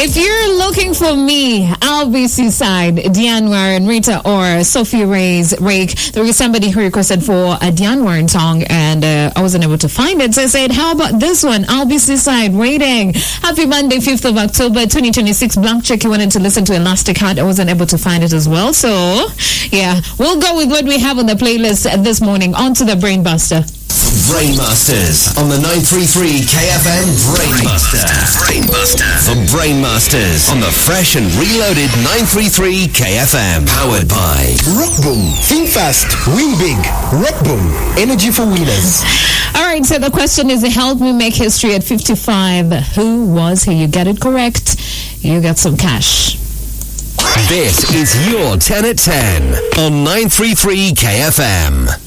If you're looking for me, I'll be Seaside, Diane Warren, Rita, or Sophie Ray's Rake. There was somebody who requested for a Diane Warren song, and I wasn't able to find it. So I said, how about this one? I'll be Seaside, waiting. Happy Monday, 5th of October, 2026. Blank check. You wanted to listen to Elastic Heart. I wasn't able to find it as well. So, yeah, we'll go with what we have on the playlist this morning. On to the Brainbuster. Brainmasters on the 933 KFM Brainbuster. The Brainmasters on the fresh and reloaded 933 KFM. Powered by Rockboom. Think fast, win big. Rockboom. Energy for winners. All right, so the question is, help me make history at 55. Who was he? You get it correct, you get some cash. This is your 10 at 10 on 933 KFM.